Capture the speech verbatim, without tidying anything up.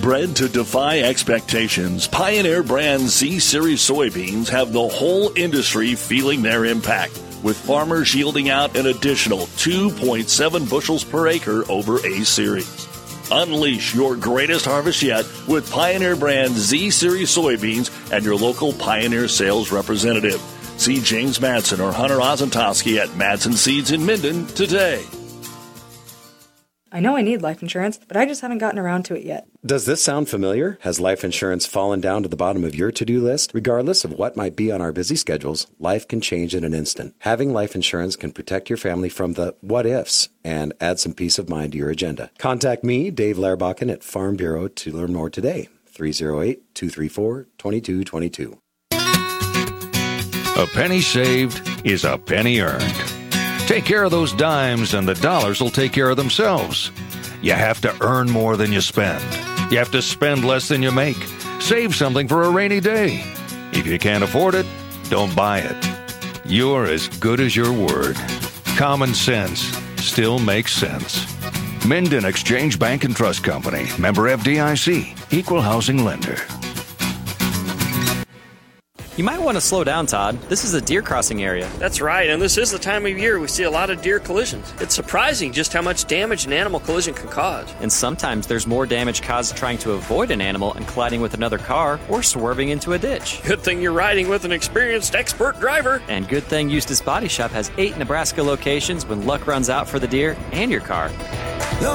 Bred to defy expectations, Pioneer brand Z-Series soybeans have the whole industry feeling their impact, with farmers yielding out an additional two point seven bushels per acre over A-Series. Unleash your greatest harvest yet with Pioneer brand Z-Series soybeans and your local Pioneer sales representative. See James Madsen or Hunter Ozentowski at Madsen Seeds in Minden today. I know I need life insurance, but I just haven't gotten around to it yet. Does this sound familiar? Has life insurance fallen down to the bottom of your to-do list? Regardless of what might be on our busy schedules, life can change in an instant. Having life insurance can protect your family from the what-ifs and add some peace of mind to your agenda. Contact me, Dave Larbakken, at Farm Bureau to learn more today. three oh eight, two three four, two two two two. A penny saved is a penny earned. Take care of those dimes and the dollars will take care of themselves. You have to earn more than you spend. You have to spend less than you make. Save something for a rainy day. If you can't afford it, don't buy it. You're as good as your word. Common sense still makes sense. Minden Exchange Bank and Trust Company. Member F D I C. Equal housing lender. You might want to slow down, Todd. This is a deer crossing area. That's right, and this is the time of year we see a lot of deer collisions. It's surprising just how much damage an animal collision can cause. And sometimes there's more damage caused trying to avoid an animal and colliding with another car or swerving into a ditch. Good thing you're riding with an experienced expert driver. And good thing Eustis Body Shop has eight Nebraska locations when luck runs out for the deer and your car.